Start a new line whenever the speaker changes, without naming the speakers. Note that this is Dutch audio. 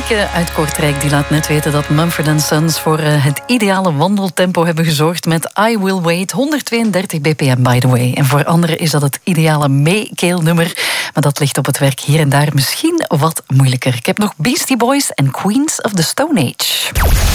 Marieke uit Kortrijk die laat net weten dat Mumford & Sons voor het ideale wandeltempo hebben gezorgd met I Will Wait, 132 bpm by the way. En voor anderen is dat het ideale meekeelnummer, maar dat ligt op het werk hier en daar misschien wat moeilijker. Ik heb nog Beastie Boys en Queens of the Stone Age.